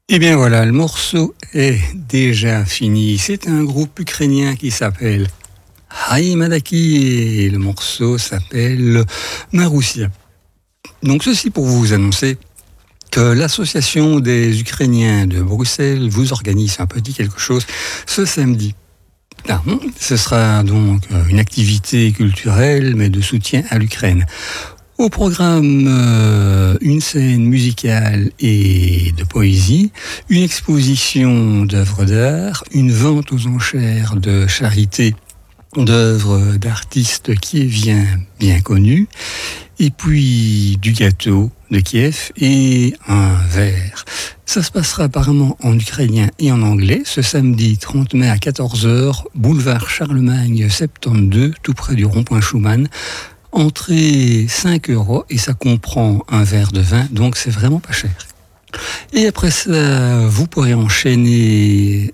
Et bien voilà, le morceau est déjà fini. C'est un groupe ukrainien qui s'appelle Haïmadaki et le morceau s'appelle Maroussia. Donc ceci pour vous annoncer que l'association des Ukrainiens de Bruxelles vous organise un petit quelque chose ce samedi. Ce sera donc une activité culturelle mais de soutien à l'Ukraine. Au programme, une scène musicale et de poésie, une exposition d'œuvres d'art, une vente aux enchères de charité d'œuvres d'artistes qui est bien connus, et puis du gâteau de Kiev et un verre. Ça se passera apparemment en ukrainien et en anglais ce samedi 30 mai à 14h, boulevard Charlemagne 72, tout près du rond-point Schumann. Entrée 5 € et ça comprend un verre de vin, donc c'est vraiment pas cher. Et après ça, vous pourrez enchaîner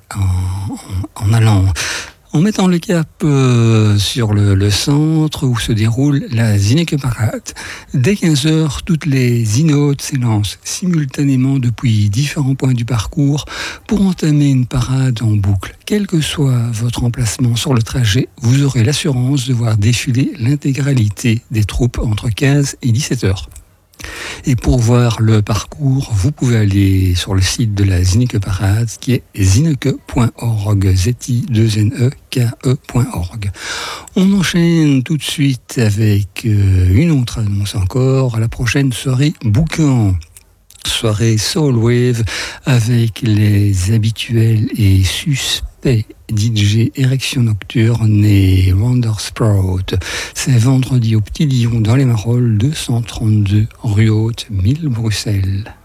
en mettant le cap sur le centre où se déroule la Zinneke Parade. Dès 15h, toutes les Zinotes s'élancent simultanément depuis différents points du parcours pour entamer une parade en boucle. Quel que soit votre emplacement sur le trajet, vous aurez l'assurance de voir défiler l'intégralité des troupes entre 15 et 17h. Et pour voir le parcours, vous pouvez aller sur le site de la Zinneke Parade qui est zinneke.org, zi2neke.org. On enchaîne tout de suite avec une autre annonce encore, la prochaine soirée Boucan. Soirée Soul Wave avec les habituels et suspects DJ Érection Nocturne et Wonder Sprout. C'est vendredi au Petit Lion dans les Marolles, 232 rue Haute, 1000 Bruxelles.